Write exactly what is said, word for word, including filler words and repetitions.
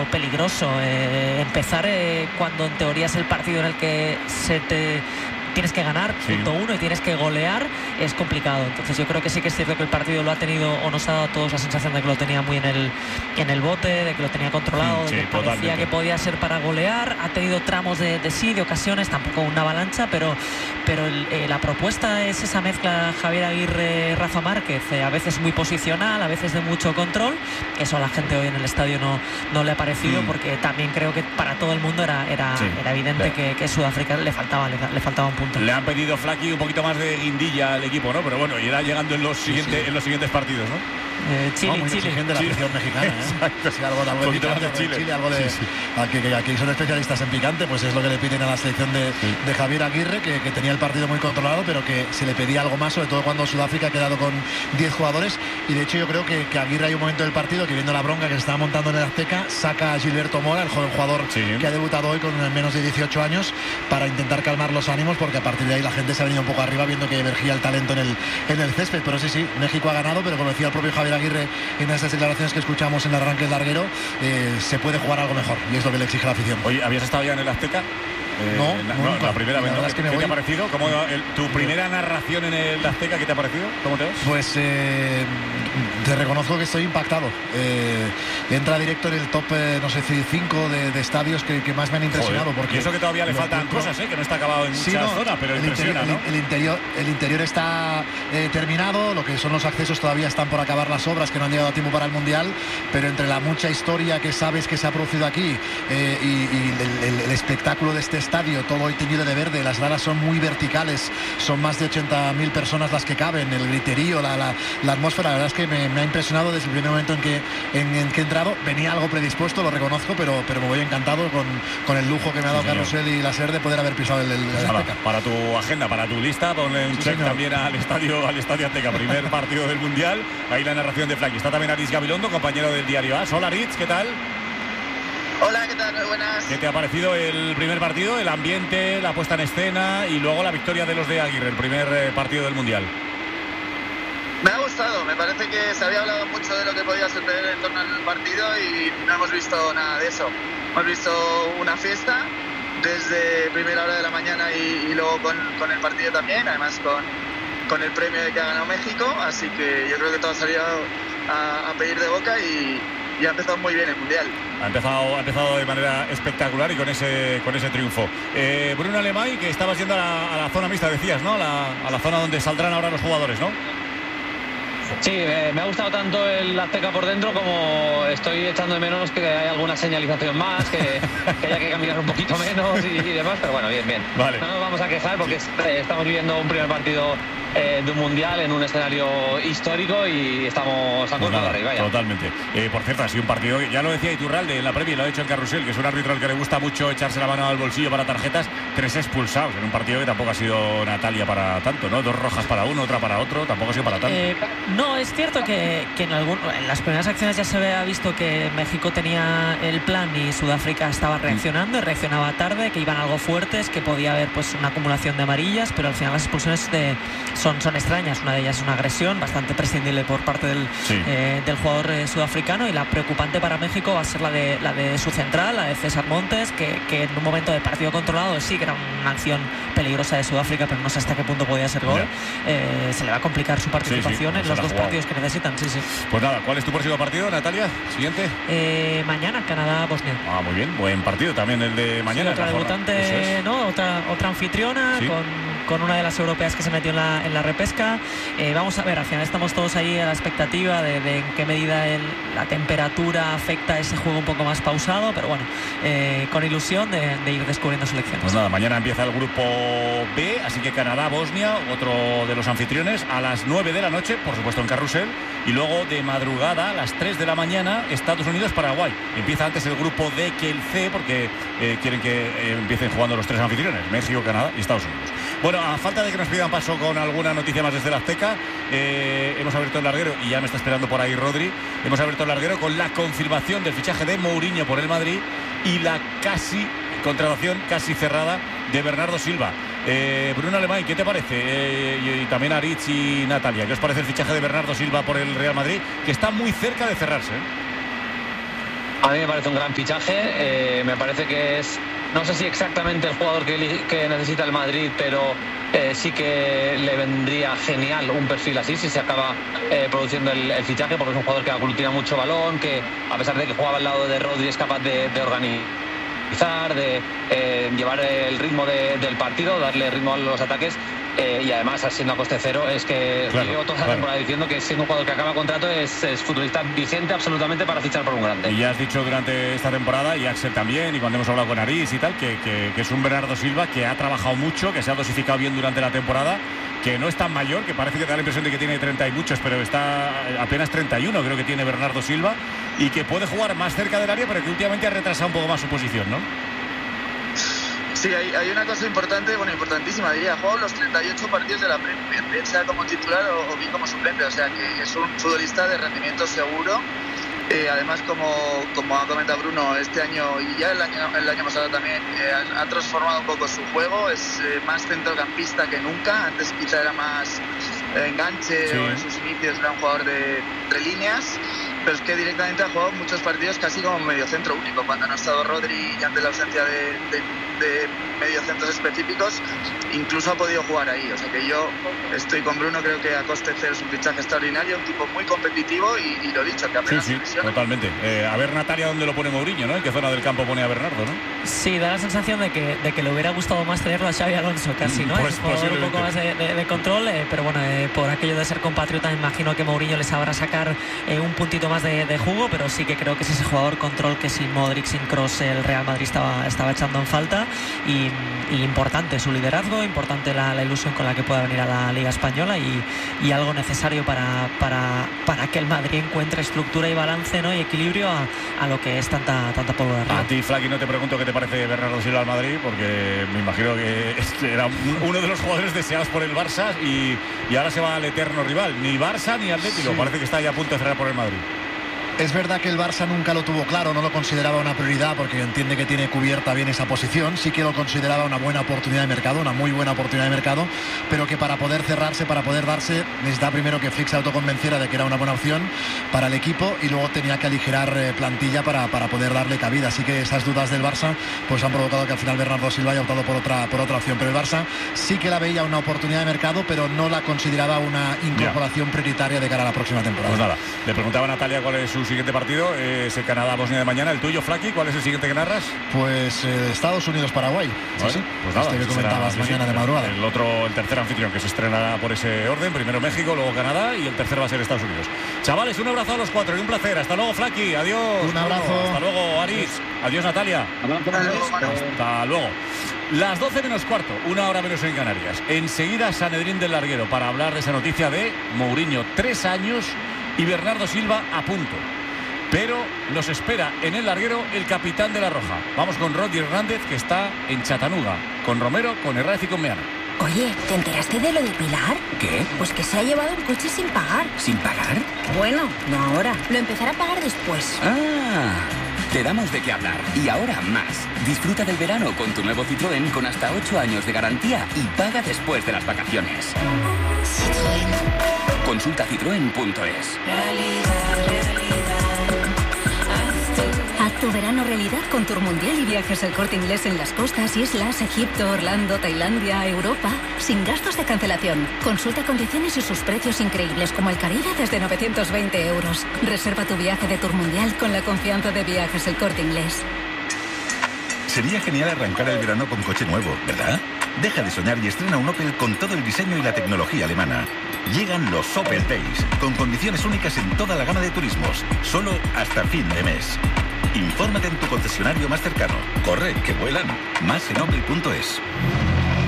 peligroso. Eh, empezar eh, cuando en teoría es el partido en el que se te... tienes que ganar, sí. punto uno, y tienes que golear, es complicado. Entonces yo creo que sí que es cierto que el partido lo ha tenido, o nos ha dado a todos la sensación de que lo tenía muy en el en el bote, de que lo tenía controlado, sí, de que sí, parecía totalmente. Que podía ser para golear. Ha tenido tramos de, de sí, de ocasiones, tampoco una avalancha, pero, pero el, eh, la propuesta es esa mezcla Javier Aguirre, Rafa Márquez, eh, a veces muy posicional, a veces de mucho control. Eso a la gente hoy en el estadio no, no le ha parecido, mm. porque también creo que para todo el mundo era, era, sí. era evidente que, que Sudáfrica le faltaba, le, le faltaba un punto. Le han pedido Flaky un poquito más de guindilla al equipo, ¿no? Pero bueno, irá llegando en los siguientes, sí, sí. en los siguientes partidos, ¿no? Eh, Chile, no, muy Chile. exigente la afición mexicana, ¿eh? Exacto. Sí, algo, algo un poquito picante, más de Chile. Chile, algo de, sí, sí. Aquí, que aquí son especialistas en picante, pues es lo que le piden a la selección de, sí. de Javier Aguirre, que, que tenía el partido muy controlado, pero que se le pedía algo más, sobre todo cuando Sudáfrica ha quedado con diez jugadores. Y de hecho yo creo que, que Aguirre hay un momento del partido que, viendo la bronca que se estaba montando en el Azteca, saca a Gilberto Mora, el joven jugador sí. que ha debutado hoy con menos de dieciocho años, para intentar calmar los ánimos, porque a partir de ahí la gente se ha venido un poco arriba viendo que emergía el talento en el, en el césped. Pero sí, sí, México ha ganado, pero como decía el propio Javier Aguirre en esas declaraciones que escuchamos en el arranque del larguero, eh, se puede jugar algo mejor, y es lo que le exige la afición. Oye, ¿habías estado ya en el Azteca? Eh, no, la, no, la primera vez, la ¿no? Es que ¿Qué me te voy... ha parecido? ¿Cómo el, tu primera narración en el Azteca, qué te ha parecido? ¿Cómo te ves? Pues eh, te reconozco que estoy impactado. Eh, entra directo en el top, eh, no sé si cinco de, de estadios que, que más me han impresionado. Joder. Porque y eso que todavía le faltan punto... cosas, ¿eh? Que no está acabado en sí, muchas no, zonas, pero el impresiona, interior, ¿no? El, el, interior, el interior está eh, terminado, lo que son los accesos todavía están por acabar las obras, que no han llegado a tiempo para el Mundial, pero entre la mucha historia que sabes que se ha producido aquí eh, y, y el, el, el espectáculo de este estadio, todo hoy teñido de verde, las gradas son muy verticales, son más de ochenta mil personas las que caben, el griterío, la, la, la atmósfera, la verdad es que me, me ha impresionado desde el primer momento en que, en, en que he entrado. Venía algo predispuesto, lo reconozco, pero, pero me voy encantado con, con el lujo que me ha dado sí, Carrusel y la SER de poder haber pisado el, el, el para, Azteca. Para tu agenda, para tu lista, ponle un sí, check señor. También al estadio, al estadio Azteca, primer partido del Mundial. Ahí la narración de Flaky. Está también Aritz Gabilondo, compañero del diario A S. Hola Aritz, ¿qué tal? Hola, ¿qué tal? Muy buenas. ¿Qué te ha parecido el primer partido, el ambiente, la puesta en escena y luego la victoria de los de Aguirre, el primer eh, partido del Mundial? Me ha gustado, me parece que se había hablado mucho de lo que podía suceder en torno al partido y no hemos visto nada de eso. Hemos visto una fiesta desde primera hora de la mañana y, y luego con, con el partido también, además con, con el premio de que ha ganado México, así que yo creo que todo ha salido a, a pedir de boca y, y ha empezado muy bien el Mundial. Ha empezado, ha empezado de manera espectacular y con ese con ese triunfo. Eh, Bruno Alemany, que estabas yendo a la, a la zona mixta, decías, ¿no? A la, a la zona donde saldrán ahora los jugadores, ¿no? Sí, eh, me ha gustado tanto el Azteca por dentro como estoy echando de menos que haya alguna señalización más, que, que haya que caminar un poquito menos y, y demás, pero bueno, bien, bien. Vale. No nos vamos a quejar porque sí. estamos viviendo un primer partido eh, de un Mundial en un escenario histórico y estamos a pues de arriba ya. Totalmente. Eh, por cierto, ha sido un partido, ya lo decía Iturralde en la previa, lo ha hecho el Carrusel, que es un árbitro al que le gusta mucho echarse la mano al bolsillo para tarjetas, tres expulsados en un partido que tampoco ha sido Natalia para tanto, ¿no? Dos rojas para uno, otra para otro, tampoco ha sido para tanto. Eh, no, es cierto que, que en, algún, en las primeras acciones ya se había visto que México tenía el plan y Sudáfrica estaba reaccionando, mm. y reaccionaba tarde, que iban algo fuertes, que podía haber pues una acumulación de amarillas, pero al final las expulsiones de, son, son extrañas. Una de ellas es una agresión bastante prescindible por parte del, sí. eh, del jugador eh, sudafricano, y la preocupante para México va a ser la de, la de su central, la de César Montes, que, que en un momento de partido controlado sí que era una acción peligrosa de Sudáfrica, pero no sé hasta qué punto podía ser gol. Eh, se le va a complicar su participación sí, sí, en los dos partidos que necesitan. Sí, sí. Pues nada, ¿cuál es tu próximo partido, Natalia? ¿Siguiente? Eh, mañana, Canadá-Bosnia. Ah, muy bien, buen partido también el de mañana. Sí, otra debutante, es. ¿no? Otra, otra anfitriona, sí. con, con una de las europeas que se metió en la, en la repesca. Eh, vamos a ver, al final estamos todos ahí a la expectativa de, de en qué medida el, la temperatura afecta ese juego un poco más pausado, pero bueno, eh, con ilusión de, de ir descubriendo selecciones. Pues nada, mañana empieza el grupo B, así que Canadá-Bosnia, otro de los anfitriones, a las nueve de la noche, por supuesto en Carrusel, y luego de madrugada a las tres de la mañana Estados Unidos-Paraguay. Empieza antes el grupo D que el C, porque eh, quieren que eh, empiecen jugando los tres anfitriones, México, Canadá y Estados Unidos. Bueno, a falta de que nos pidan paso con alguna noticia más desde el Azteca, eh, hemos abierto el larguero, y ya me está esperando por ahí Rodri, hemos abierto el larguero con la confirmación del fichaje de Mourinho por el Madrid y la casi contratación casi cerrada de Bernardo Silva. Eh, Bruno Alemany, ¿qué te parece? Eh, y, y también Aritz y Natalia, ¿qué os parece el fichaje de Bernardo Silva por el Real Madrid, que está muy cerca de cerrarse? ¿eh? A mí me parece un gran fichaje, eh, me parece que es, no sé si exactamente el jugador que, que necesita el Madrid, pero eh, sí que le vendría genial un perfil así si se acaba eh, produciendo el, el fichaje, porque es un jugador que aglutina mucho balón, que a pesar de que jugaba al lado de Rodri es capaz de, de organizar, de eh, llevar el ritmo de, del partido, darle ritmo a los ataques. Eh, y además, siendo a coste cero, es que claro, llevo toda la claro. temporada diciendo que siendo un jugador que acaba contrato es, es futbolista vigente absolutamente para fichar por un grande. Y ya has dicho durante esta temporada, y Axel también, y cuando hemos hablado con Aris y tal, que, que, que es un Bernardo Silva que ha trabajado mucho, que se ha dosificado bien durante la temporada, que no es tan mayor, que parece que te da la impresión de que tiene treinta y muchos, pero está apenas treinta y uno, creo que tiene Bernardo Silva, y que puede jugar más cerca del área, pero que últimamente ha retrasado un poco más su posición, ¿no? Sí, hay, hay una cosa importante, bueno, importantísima, diría. Ha jugado los treinta y ocho partidos de la Premier, bien sea como titular o, o bien como suplente, o sea que es un futbolista de rendimiento seguro. Eh, además, como, como ha comentado Bruno, este año y ya el año, el año pasado también eh, ha, ha transformado un poco su juego, es eh, más centrocampista que nunca. Antes quizá era más eh, enganche, sí. O en sus inicios era un jugador de, de líneas, pero es que directamente ha jugado muchos partidos casi como mediocentro único, cuando no ha estado Rodri y ante la ausencia de, de, de mediocentros específicos, incluso ha podido jugar ahí. O sea que yo estoy con Bruno, creo que a coste cero es un fichaje extraordinario, un tipo muy competitivo y, y lo dicho, que apenas sí, sí, totalmente. Eh, a ver, Natalia, ¿dónde lo pone Mourinho, no? ¿En qué zona del campo pone a Bernardo, no? Sí, da la sensación de que, de que le hubiera gustado más tenerlo a Xabi Alonso, casi, ¿no? Pues, es un, un poco más de, de, de control, eh, pero bueno, eh, por aquello de ser compatriota, imagino que Mourinho les sabrá sacar eh, un puntito más de, de jugo, pero sí que creo que es ese jugador control que sin Modric, sin Kroos, el Real Madrid estaba, estaba echando en falta, y, y importante su liderazgo, importante la, la ilusión con la que pueda venir a la Liga Española, y, y algo necesario para, para, para que el Madrid encuentre estructura y balance, ¿no? Y equilibrio a, a lo que es tanta, tanta pólvora arriba. A ti, Flaky, no te pregunto qué te parece Bernardo Silva al Madrid, porque me imagino que era uno de los jugadores deseados por el Barça y, y ahora se va al eterno rival. Ni Barça ni Atlético, sí. Parece que está ya a punto de cerrar por el Madrid. Es verdad que el Barça nunca lo tuvo claro, no lo consideraba una prioridad porque entiende que tiene cubierta bien esa posición. Sí que lo consideraba una buena oportunidad de mercado, una muy buena oportunidad de mercado, pero que para poder cerrarse, para poder darse, necesitaba primero que Flick se autoconvenciera de que era una buena opción para el equipo y luego tenía que aligerar eh, plantilla para, para poder darle cabida. Así que esas dudas del Barça pues han provocado que al final Bernardo Silva haya optado por otra, por otra opción. Pero el Barça sí que la veía una oportunidad de mercado, pero no la consideraba una incorporación yeah. prioritaria de cara a la próxima temporada. Pues nada, le preguntaba a Natalia cuál es su siguiente partido, es eh, Canadá-Bosnia de mañana. ¿El tuyo, Flaky? ¿Cuál es el siguiente que narras? Pues eh, Estados Unidos-Paraguay. Vale, sí, pues nada, este que comentabas será, mañana sí, de madrugada. El otro, el tercer anfitrión que se estrenará por ese orden. Primero México, luego Canadá y el tercero va a ser Estados Unidos. Chavales, un abrazo a los cuatro y un placer. Hasta luego, Flaky. Adiós. Un abrazo. Hasta luego, Aris. Adiós, Natalia. Hasta luego, Manu. Hasta luego. Las doce menos cuarto, una hora menos en Canarias. Enseguida Sanedrín del Larguero para hablar de esa noticia de Mourinho, tres años y Bernardo Silva a punto. Pero nos espera en el larguero el capitán de la Roja. Vamos con Rodri Hernández, que está en Chattanooga, con Romero, con Herráez y con Meana. Oye, ¿te enteraste de lo de Pilar? ¿Qué? Pues que se ha llevado un coche sin pagar. ¿Sin pagar? Bueno, no ahora. Lo empezará a pagar después. Ah, te damos de qué hablar. Y ahora más. Disfruta del verano con tu nuevo Citroën con hasta ocho años de garantía y paga después de las vacaciones. Citroën. Consulta citroen punto es. Realidad, realidad. Haz tu verano realidad con Tour Mundial y viajes El Corte Inglés en las costas, islas, Egipto, Orlando, Tailandia, Europa, sin gastos de cancelación. Consulta condiciones y sus precios increíbles, como el Caribe desde novecientos veinte euros. Reserva tu viaje de Tour Mundial con la confianza de Viajes El Corte Inglés. Sería genial arrancar el verano con coche nuevo, ¿verdad? Deja de soñar y estrena un Opel con todo el diseño y la tecnología alemana. Llegan los Opel Days, con condiciones únicas en toda la gama de turismos, solo hasta fin de mes. Infórmate en tu concesionario más cercano. Corre, que vuelan. Más en opel punto es.